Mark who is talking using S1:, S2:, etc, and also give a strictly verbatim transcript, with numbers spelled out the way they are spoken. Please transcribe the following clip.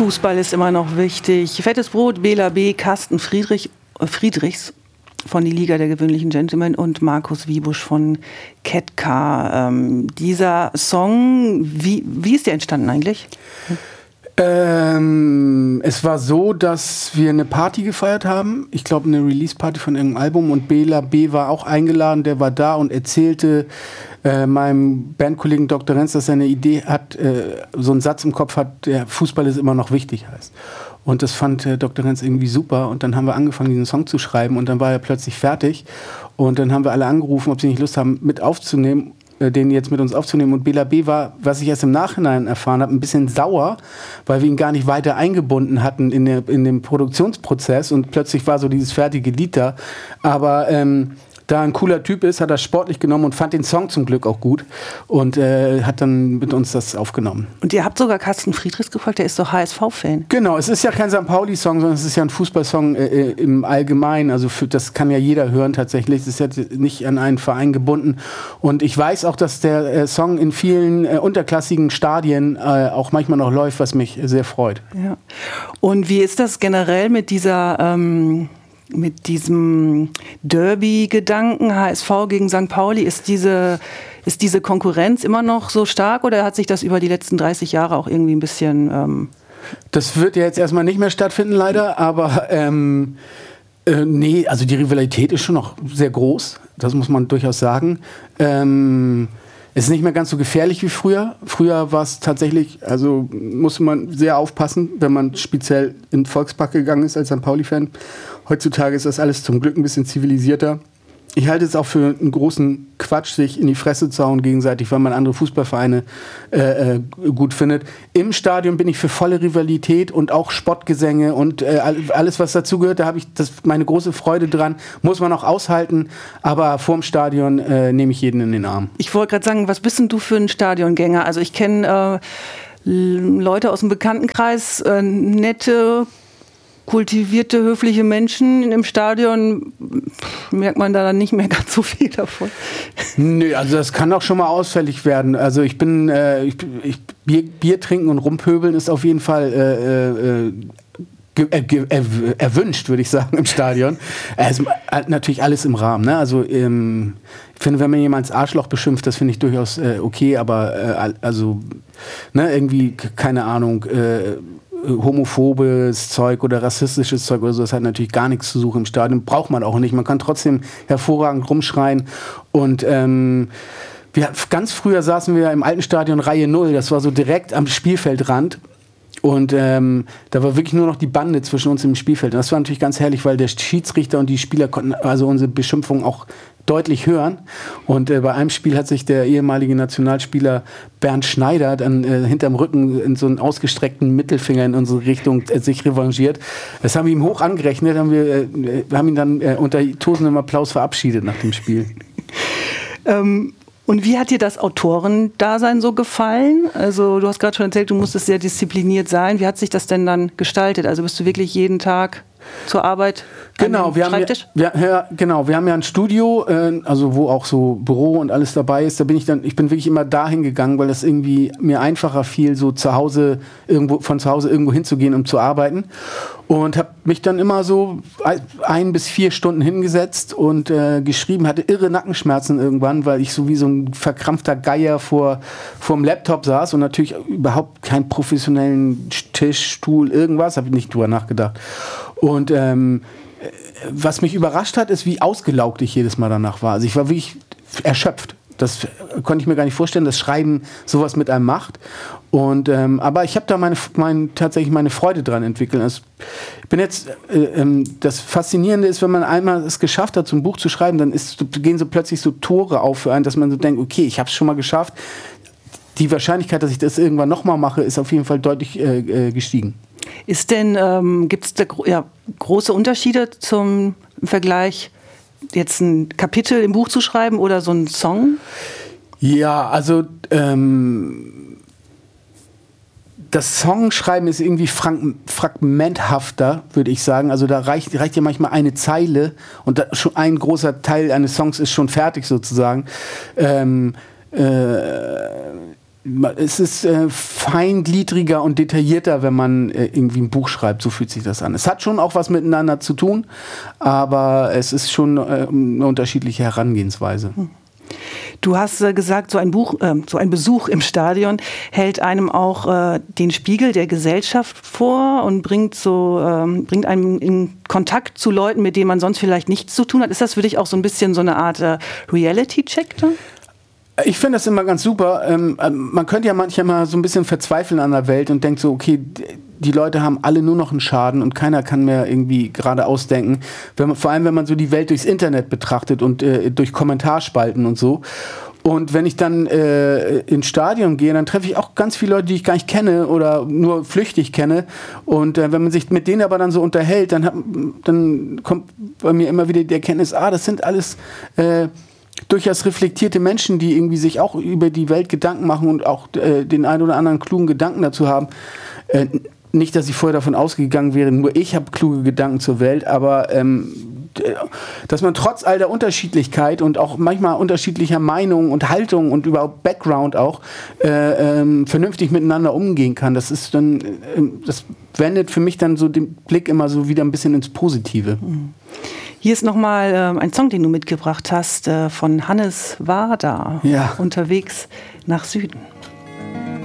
S1: Fußball ist immer noch wichtig. Fettes Brot, Bela B., Carsten Friedrich, äh, Friedrichs von die Liga der gewöhnlichen Gentlemen und Markus Wiebusch von Ketka. Ähm, dieser Song, wie, wie ist der entstanden eigentlich? Hm?
S2: Ähm, es war so, dass wir eine Party gefeiert haben. Ich glaube, eine Release-Party von irgendeinem Album. Und Bela B. war auch eingeladen. Der war da und erzählte äh, meinem Bandkollegen Doktor Renz, dass er eine Idee hat, äh, so einen Satz im Kopf hat, der Fußball ist immer noch wichtig heißt. Und das fand äh, Doktor Renz irgendwie super. Und dann haben wir angefangen, diesen Song zu schreiben. Und dann war er plötzlich fertig. Und dann haben wir alle angerufen, ob sie nicht Lust haben, mit aufzunehmen. Den jetzt mit uns aufzunehmen. Und Bela B. war, was ich erst im Nachhinein erfahren habe, ein bisschen sauer, weil wir ihn gar nicht weiter eingebunden hatten in, der, in den Produktionsprozess und plötzlich war so dieses fertige Lied da. Aber ähm, da ein cooler Typ ist, hat er sportlich genommen und fand den Song zum Glück auch gut und äh, hat dann mit uns das aufgenommen.
S1: Und ihr habt sogar Carsten Friedrichs gefragt, der ist doch H S V-Fan.
S2: Genau, es ist ja kein Sankt Pauli-Song, sondern es ist ja ein Fußballsong äh, im Allgemeinen. Also für, das kann ja jeder hören tatsächlich. Es ist ja nicht an einen Verein gebunden. Und ich weiß auch, dass der äh, Song in vielen äh, unterklassigen Stadien äh, auch manchmal noch läuft, was mich sehr freut.
S1: Ja. Und wie ist das generell mit dieser... Ähm mit diesem Derby-Gedanken, H S V gegen Sankt Pauli, ist diese, ist diese Konkurrenz immer noch so stark oder hat sich das über die letzten dreißig Jahre auch irgendwie ein bisschen... Ähm
S2: das wird ja jetzt erstmal nicht mehr stattfinden, leider, aber ähm, äh, nee, also die Rivalität ist schon noch sehr groß, das muss man durchaus sagen. Ähm, Es ist nicht mehr ganz so gefährlich wie früher. Früher war es tatsächlich, also musste man sehr aufpassen, wenn man speziell in den Volkspark gegangen ist als Sankt Pauli-Fan. Heutzutage ist das alles zum Glück ein bisschen zivilisierter. Ich halte es auch für einen großen Quatsch, sich in die Fresse zu hauen gegenseitig, weil man andere Fußballvereine äh, gut findet. Im Stadion bin ich für volle Rivalität und auch Spottgesänge und äh, alles, was dazugehört. Da habe ich das, meine große Freude dran. Muss man auch aushalten, aber vorm Stadion äh, nehme ich jeden in den Arm.
S1: Ich wollte gerade sagen, was bist denn du für ein Stadiongänger? Also ich kenne äh, Leute aus dem Bekanntenkreis, äh, nette, kultivierte, höfliche Menschen im Stadion, merkt man da dann nicht mehr ganz so viel davon.
S2: Nö, also das kann auch schon mal ausfällig werden. Also ich bin, äh, ich, ich, Bier, Bier trinken und rumpöbeln ist auf jeden Fall äh, äh, ge, äh, ge, äh, erwünscht, würde ich sagen, im Stadion. Es ist natürlich alles im Rahmen. Ne? Also ähm, ich finde, wenn man jemand als Arschloch beschimpft, das finde ich durchaus äh, okay, aber äh, also ne, irgendwie, keine Ahnung, äh, homophobes Zeug oder rassistisches Zeug oder so, das hat natürlich gar nichts zu suchen im Stadion, braucht man auch nicht. Man kann trotzdem hervorragend rumschreien und ähm, wir, ganz früher saßen wir im alten Stadion Reihe null, das war so direkt am Spielfeldrand und ähm, da war wirklich nur noch die Bande zwischen uns im Spielfeld und das war natürlich ganz herrlich, weil der Schiedsrichter und die Spieler konnten also unsere Beschimpfung auch deutlich hören. Und äh, bei einem Spiel hat sich der ehemalige Nationalspieler Bernd Schneider dann äh, hinterm Rücken in so einen ausgestreckten Mittelfinger in unsere Richtung äh, sich revanchiert. Das haben wir ihm hoch angerechnet, haben wir, äh, wir haben ihn dann äh, unter tosendem Applaus verabschiedet nach dem Spiel.
S1: ähm Und wie hat dir das Autorendasein so gefallen? Also du hast gerade schon erzählt, du musstest sehr diszipliniert sein. Wie hat sich das denn dann gestaltet? Also bist du wirklich jeden Tag zur Arbeit
S2: genau, wir haben ja, wir, ja, genau, wir haben ja ein Studio, äh, also wo auch so Büro und alles dabei ist. Da bin ich dann, ich bin wirklich immer dahin gegangen, weil das irgendwie mir einfacher fiel, so zu Hause irgendwo von zu Hause irgendwo hinzugehen, um zu arbeiten. Und habe mich dann immer so ein bis vier Stunden hingesetzt und äh, geschrieben, hatte irre Nackenschmerzen irgendwann, weil ich so wie so ein verkrampfter Geier vor vorm Laptop saß und natürlich überhaupt keinen professionellen Tisch, Stuhl, irgendwas, habe ich nicht drüber nachgedacht. Und ähm, was mich überrascht hat, ist, wie ausgelaugt ich jedes Mal danach war. Also ich war wirklich erschöpft. Das konnte ich mir gar nicht vorstellen, dass Schreiben sowas mit einem macht. Und, ähm, aber ich habe da meine, mein, tatsächlich meine Freude dran entwickelt. Also ich bin jetzt, äh, ähm, das Faszinierende ist, wenn man einmal es geschafft hat, so ein Buch zu schreiben, dann ist, gehen so plötzlich so Tore auf für einen, dass man so denkt, okay, ich habe es schon mal geschafft. Die Wahrscheinlichkeit, dass ich das irgendwann nochmal mache, ist auf jeden Fall deutlich äh, äh, gestiegen.
S1: Ist denn, ähm, gibt es da gro- ja, große Unterschiede zum im Vergleich, jetzt ein Kapitel im Buch zu schreiben oder so ein Song?
S2: Ja, also ähm, das Songschreiben ist irgendwie frank- fragmenthafter, würde ich sagen. Also da reicht, reicht ja manchmal eine Zeile und da schon ein großer Teil eines Songs ist schon fertig sozusagen. Ähm, äh, es ist äh, feingliedriger und detaillierter, wenn man äh, irgendwie ein Buch schreibt. So fühlt sich das an. Es hat schon auch was miteinander zu tun, aber es ist schon äh, eine unterschiedliche Herangehensweise.
S1: Du hast äh, gesagt, so ein Buch, äh, so ein Besuch im Stadion hält einem auch äh, den Spiegel der Gesellschaft vor und bringt so ähm, bringt einem in Kontakt zu Leuten, mit denen man sonst vielleicht nichts zu tun hat. Ist das für dich auch so ein bisschen so eine Art äh, Reality-Check dann?
S2: Ich finde das immer ganz super. Ähm, man könnte ja manchmal so ein bisschen verzweifeln an der Welt und denkt so, okay, die Leute haben alle nur noch einen Schaden und keiner kann mehr irgendwie gerade ausdenken. Wenn man, vor allem, wenn man so die Welt durchs Internet betrachtet und äh, durch Kommentarspalten und so. Und wenn ich dann äh, ins Stadion gehe, dann treffe ich auch ganz viele Leute, die ich gar nicht kenne oder nur flüchtig kenne. Und äh, wenn man sich mit denen aber dann so unterhält, dann, hat, dann kommt bei mir immer wieder die Erkenntnis, ah, das sind alles äh, durchaus reflektierte Menschen, die irgendwie sich auch über die Welt Gedanken machen und auch äh, den einen oder anderen klugen Gedanken dazu haben. Äh, nicht, dass ich vorher davon ausgegangen wäre, nur ich habe kluge Gedanken zur Welt, aber ähm, dass man trotz all der Unterschiedlichkeit und auch manchmal unterschiedlicher Meinungen und Haltung und überhaupt Background auch äh, ähm, vernünftig miteinander umgehen kann, das ist dann, äh, das wendet für mich dann so den Blick immer so wieder ein bisschen ins Positive.
S1: Mhm. Hier ist nochmal äh, ein Song, den du mitgebracht hast, äh, von Hannes Wader,
S2: ja.
S1: Unterwegs nach Süden.